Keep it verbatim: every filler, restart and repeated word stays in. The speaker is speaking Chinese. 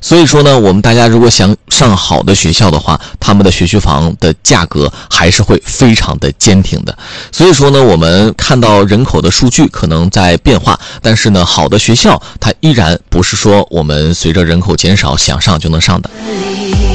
所以说呢，我们大家如果想上好的学校的话，他们的学区房的价格还是会非常的坚挺的。所以说呢，我们看到人口的数据可能在变化，但是呢，好的学校它依然不是说我们随着人口减少想上就能上的。